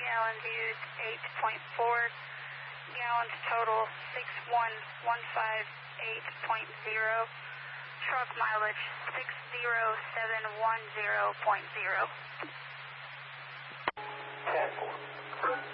gallons used 8.4, gallons total 61158.0, truck mileage 60710.0.